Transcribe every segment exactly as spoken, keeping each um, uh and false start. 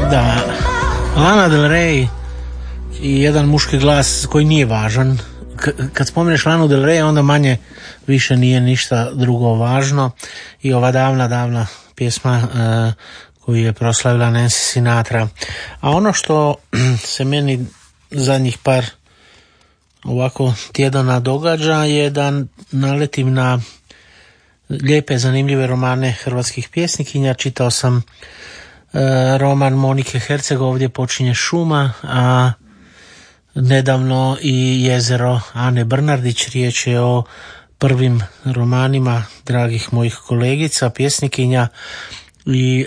Da, Lana Del Rey i jedan muški glas koji nije važan. K- kad spomeneš Lanu Del Rey, onda manje više nije ništa drugo važno. I ova davna, davna pjesma uh, koju je proslavila Nancy Sinatra. A ono što se meni zadnjih par ovako tjedana događa je da naletim na lijepe, zanimljive romane hrvatskih pjesnikinja. Čitao sam e, roman Monike Herceg, Ovdje počinje šuma, a nedavno i Jezero Ane Brnardić. Riječ je o prvim romanima dragih mojih kolegica, pjesnikinja, i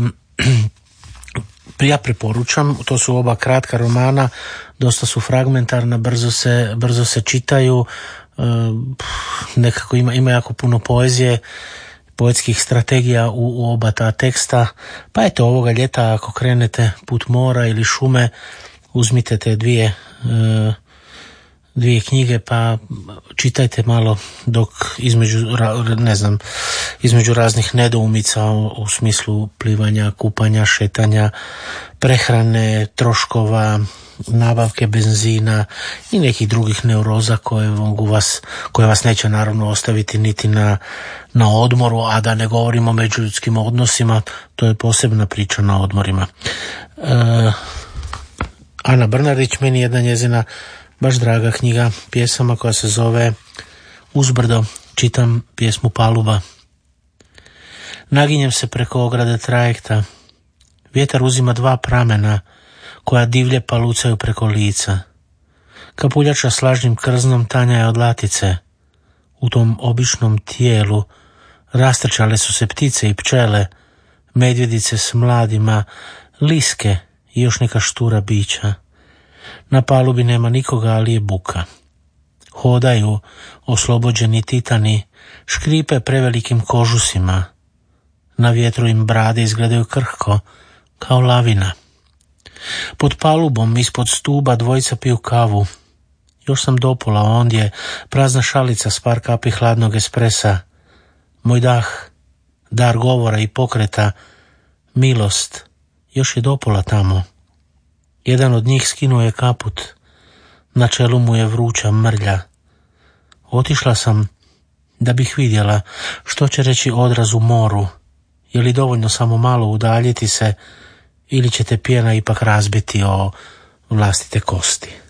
e, ja preporučam. To su oba kratka romana, dosta su fragmentarna, brzo se, brzo se čitaju. Nekako ima, ima jako puno poezije, poetskih strategija u, u oba ta teksta. Pa eto, ovoga ljeta ako krenete put mora ili šume, uzmite te dvije dvije knjige pa čitajte malo dok između, ne znam, između raznih nedoumica u, u smislu plivanja, kupanja, šetanja, prehrane, troškova, nabavke benzina i nekih drugih neuroza koje mogu vas, koje vas neće naravno ostaviti niti na, na odmoru, a da ne govorimo o međuljudskim odnosima, to je posebna priča na odmorima. E, Ana Brnardić, meni jedna njezina baš draga knjiga pjesama koja se zove Uzbrdo, čitam pjesmu Paluba. Naginjem se preko ograde trajekta, vjetar uzima dva pramena koja divlje palucaju preko lica. Kapuljača s lažnim krznom tanja je od latice. U tom običnom tijelu rastrčale su se ptice i pčele, medvjedice s mladima, liske i još neka štura bića. Na palubi nema nikoga, ali je buka. Hodaju oslobođeni titani, škripe prevelikim kožusima. Na vjetru im brade izgledaju krhko, kao lavina. Pod palubom, ispod stuba, dvojica piju kavu. Još sam dopola, ondje prazna šalica s par kapi hladnog espresa. Moj dah, dar govora i pokreta, milost, još je dopola tamo. Jedan od njih skinuo je kaput, na čelu mu je vruća mrlja. Otišla sam da bih vidjela što će reći odraz u moru, je li dovoljno samo malo udaljiti se ili će te pjena ipak razbiti o vlastite kosti.